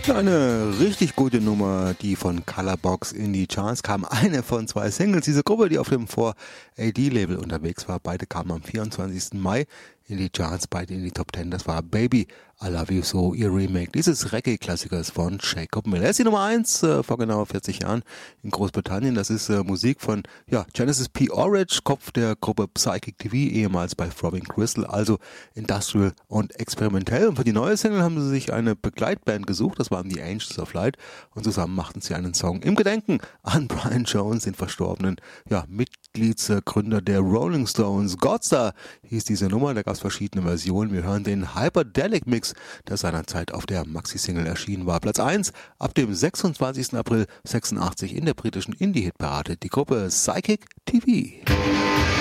Ja, eine richtig gute Nummer, die von Colorbox in die Charts kam. Eine von zwei Singles. Diese Gruppe, die auf dem 4AD-Label unterwegs war, beide kamen am 24. Mai in die Charts, beide in die Top 10. Das war Baby, I Love You So, ihr Remake dieses Reggae-Klassikers von Jacob Miller. Er ist die Nummer 1 vor genau 40 Jahren in Großbritannien. Das ist Musik von Genesis P. Orridge, Kopf der Gruppe Psychic TV, ehemals bei Throbbing Crystal, also industrial und experimentell. Und für die neue Single haben sie sich eine Begleitband gesucht, das waren die Angels of Light, und zusammen machten sie einen Song im Gedenken an Brian Jones, den verstorbenen Mitgliedsgründer der Rolling Stones. Godstar hieß diese Nummer, da gab es verschiedene Versionen. Wir hören den Hyperdelic Mix, der seinerzeit auf der Maxi-Single erschienen war. Platz 1 ab dem 26. April 86 in der britischen Indie-Hit-Parade. Die Gruppe Psychic TV.